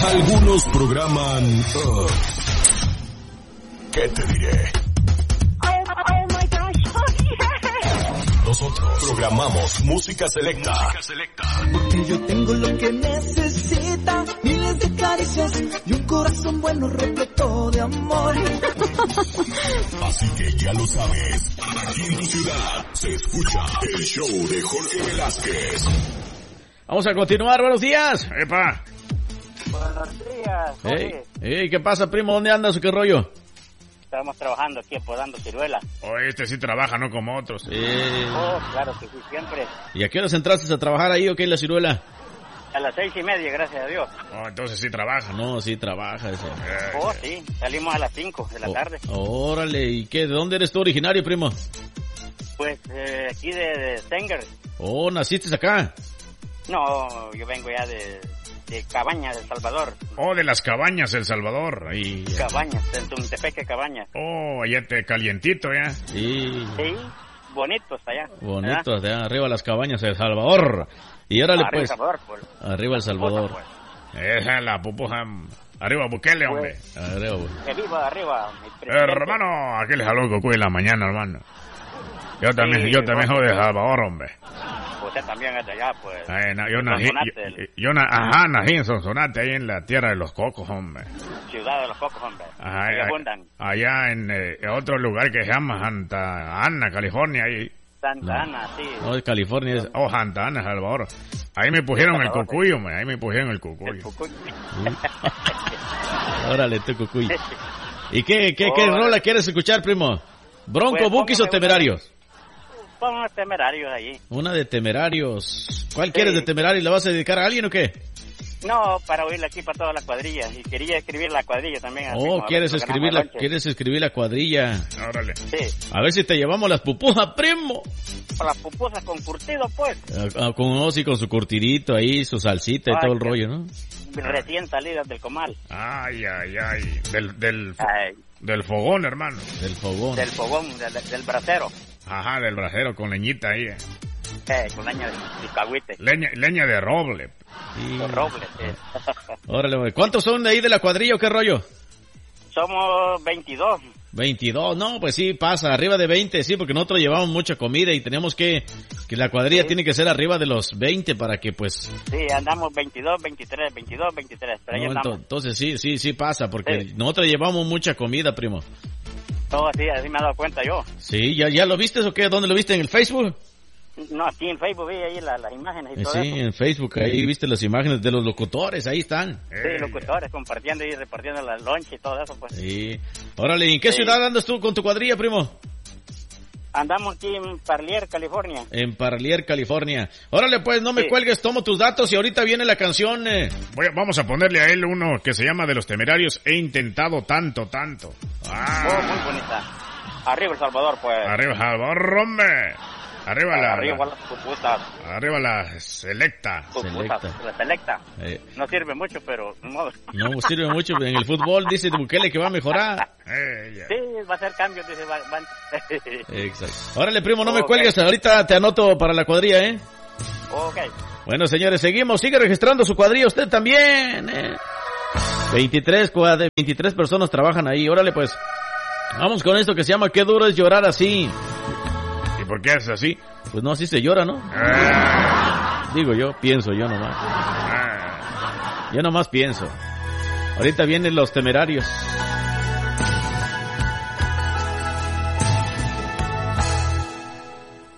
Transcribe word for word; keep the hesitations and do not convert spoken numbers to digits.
Algunos programan... Uh, ¿qué te diré? Oh, oh my gosh, oh, yeah. Nosotros programamos música selecta. Música selecta. Porque yo tengo lo que necesita, miles de caricias y un corazón bueno repleto de amor. Así que ya lo sabes, aquí en tu ciudad se escucha el show de Jorge Velázquez. Vamos a continuar, buenos días. Epa. Buenos días. Hey, hey, ¿qué pasa, primo? ¿Dónde andas o qué rollo? Estamos trabajando aquí apodando ciruela. Oh, este sí trabaja, no como otros. Eh... Oh, claro que sí, siempre. ¿Y a qué horas entraste a trabajar ahí o qué en la ciruela? A las seis y media, gracias a Dios. Oh, entonces sí trabaja. No, sí trabaja eso. Eh, oh, sí, salimos a las cinco de la oh, tarde. Órale, ¿y qué? ¿De dónde eres tú originario, primo? Pues eh, aquí de, de Stenger. Oh, ¿naciste acá? No, yo vengo ya de, de Cabañas, El Salvador. Oh, de las Cabañas, El Salvador. Ahí. Cabañas, en Tuntepeque, Cabañas. Oh, allá te calientito, ya. Sí. Sí, bonitos allá. Bonitos, de arriba las Cabañas, El Salvador. Y órale, arriba pues. El Salvador, pues. Arriba El Salvador. Pupusa, pues. Esa es la pupusa. Arriba Bukele, hombre. Pues, arriba. Que viva arriba, mi presidente. Hermano, aquí les jaló Cocuy en la mañana, hermano. Yo también, sí, yo también soy de El Salvador, hombre. Usted también es de allá, pues. Ay, na, yo nací, yo, yo na, ajá, nací en Sonsonate, ahí en la tierra de los cocos, hombre. Ciudad de los cocos, hombre. Ajá, allá, allá en, eh, en otro lugar que se llama Santa Ana, California, ahí. Santa no. Ana, sí. No, es California, es, oh, Santa Ana, Salvador. Ahí me pusieron el cucuy, hombre, ahí me pusieron el cucuy. El cucuy. Órale, tu cucuy. ¿Y qué, qué, qué oh, rola quieres escuchar, primo? ¿Bronco, pues, Bukis o Temerarios? Pon unos Temerarios allí. Una de Temerarios. ¿Cuál sí. quieres de Temerarios? ¿La vas a dedicar a alguien o qué? No, para oírla aquí para toda la cuadrilla. Y quería escribir la cuadrilla también. Oh, ¿quieres escribir la, ¿quieres escribir la cuadrilla? Órale. Sí. A ver si te llevamos las pupusas, primo. Para las pupusas con curtido, pues. Ah, con Ozzy, con su curtidito ahí, su salsita y ay, todo el rollo, ¿no? Recién salidas del comal. Ay, ay, ay. Del, del, ay. del fogón, hermano. Del fogón. Del fogón, del, del brasero. Ajá, del brasero, con leñita ahí. Eh, eh con leña de, de cahuite. Leña, leña de roble. Sí. De roble, sí. Órale, ¿cuántos son de ahí de la cuadrilla o qué rollo? Somos veintidós. veintidós, no, pues sí, pasa, arriba de veinte, sí, porque nosotros llevamos mucha comida y tenemos que, que la cuadrilla sí. tiene que ser arriba de los veinte para que pues... Sí, andamos veintidós, veintitrés, veintidós, veintitrés, pero ahí no, andamos. Entonces sí, sí, sí pasa, porque sí. nosotros llevamos mucha comida, primo. No, sí, así me he dado cuenta yo. Sí, ¿ya, ya lo viste o qué? ¿Dónde lo viste? ¿En el Facebook? No, aquí en Facebook vi ahí las la imágenes y eh, todo sí, eso. Sí, en Facebook, ahí viste las imágenes de los locutores, ahí están. Sí, eh, locutores, compartiendo y repartiendo la lonche y todo eso, pues. Sí. Órale, ¿en qué sí. ciudad andas tú con tu cuadrilla, primo? Andamos aquí en Parlier, California. En Parlier, California. Órale, pues, no me sí. cuelgues, tomo tus datos y ahorita viene la canción. Eh. Voy a, vamos a ponerle a él uno que se llama De los Temerarios, He Intentado Tanto, Tanto. Ah. Oh, muy bonita. Arriba El Salvador, pues. Arriba El Salvador, hombre. Arriba la... Arriba las pupusas. Arriba la selecta. Pupusas, la selecta. Eh. No sirve mucho, pero... No, no sirve mucho. En el fútbol dice Bukele que va a mejorar. Eh, yeah. Sí, va a hacer cambios, dice. Va, va. Exacto. Órale, primo, no me okay. cuelgues. Ahorita te anoto para la cuadrilla, ¿eh? Ok. Bueno, señores, seguimos. Sigue registrando su cuadrilla usted también, ¿eh? veintitrés, veintitrés personas trabajan ahí. Órale, pues. Vamos con esto que se llama Qué duro es llorar así. ¿Por qué es así? Pues no, así se llora, ¿no? Ah. Digo yo, pienso yo nomás. Ah. Yo nomás pienso. Ahorita vienen los Temerarios.